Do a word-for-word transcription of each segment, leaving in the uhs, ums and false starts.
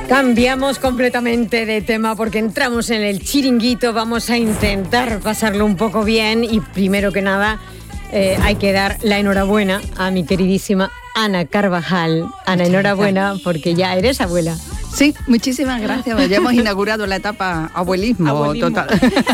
Cambiamos completamente de tema porque entramos en el chiringuito, vamos a intentar pasarlo un poco bien y primero que nada eh, hay que dar la enhorabuena a mi queridísima Ana Carvajal. Ana, enhorabuena porque ya eres abuela. Sí, muchísimas gracias, ya hemos inaugurado la etapa abuelismo, abuelismo. total.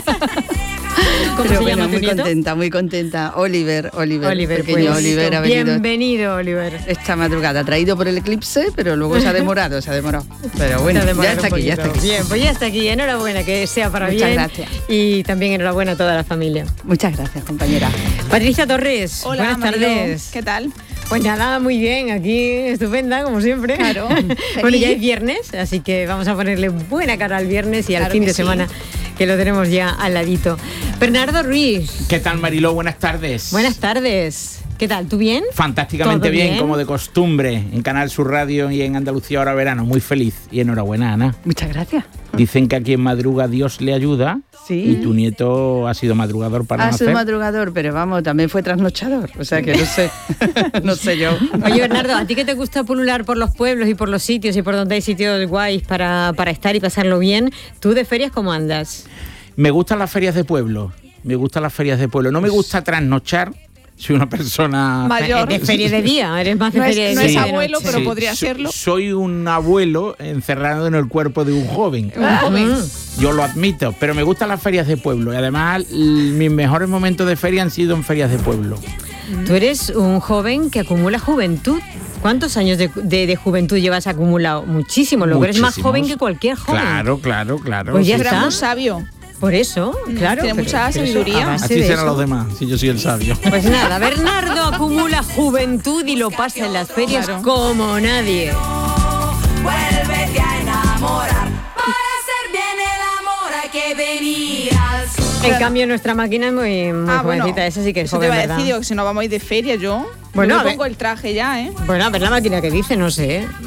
¿Cómo Pero se bueno, llama tu muy nieto? contenta, muy contenta. Oliver, Oliver, Oliver, pequeño pues, Oliver ha venido bienvenido, Oliver. esta madrugada, traído por el eclipse, pero luego se ha demorado, se ha demorado. Pero bueno, ya está aquí, ya está aquí. Bien, pues ya está aquí, enhorabuena, que sea para Muchas bien. gracias. Y también enhorabuena a toda la familia. Muchas gracias, compañera. Patricia Torres, Hola, buenas Mariló. tardes. ¿Qué tal? Pues nada, muy bien, aquí estupenda, como siempre. Claro. Bueno, ya es viernes, así que vamos a ponerle buena cara al viernes y al Claro fin que de sí. semana, que lo tenemos ya al ladito. Bernardo Ruiz, ¿Qué tal, Mariló? Buenas tardes. buenas tardes. ¿Qué tal? ¿Tú bien? Fantásticamente ¿Todo bien, bien? como de costumbre, en Canal Sur Radio y en Andalucía Ahora Verano. Muy feliz y enhorabuena, Ana. Muchas gracias. Dicen que a quien madruga Dios le ayuda. Sí. Y tu nieto ha sido madrugador para Ha nacer. sido madrugador, pero vamos, también fue trasnochador, o sea que no sé, no sé yo. Oye, Bernardo, ¿a ti que te gusta pulular por los pueblos y por los sitios y por donde hay sitios guays para, para estar y pasarlo bien? ¿Tú de ferias cómo andas? Me gustan las ferias de pueblo. Me gustan las ferias de pueblo. No me gusta trasnochar. Soy una persona Mayor. De feria de día, eres más de No es- feria de no día. es de abuelo, noche. pero podría serlo. Soy un abuelo encerrado en el cuerpo de un joven. Un joven. Yo lo admito, pero me gustan las ferias de pueblo. Y además, l- mis mejores momentos de feria han sido en ferias de pueblo. Tú eres un joven que acumula juventud. ¿Cuántos años de, de- de juventud llevas acumulado? Muchísimo, lo que eres más Muchísimos. joven que cualquier joven. Claro, claro, claro. Pues ya sí, está. Era muy sabio. Por eso, claro. Tiene pero- mucha pero eso, sabiduría. a base Así de serán eso. los demás, si yo soy el sabio. Pues nada, Bernardo acumula juventud y lo pasa en las ferias Claro. como nadie. Vuélvete a enamorar. Para hacer bien el amor hay que venir al sur. En cambio, nuestra máquina es muy, muy Ah, bueno, jovencita, esa sí que es eso joven, te iba a ¿verdad? decir, digo, que si no vamos a ir de feria yo, Bueno, yo a me ver. pongo el traje ya, ¿eh? Bueno, a ver la máquina que dice, no sé. ¿eh?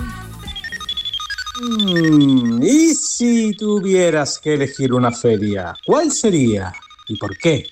Mm, ¿y si tuvieras que elegir una feria? ¿Cuál sería? ¿Y por qué?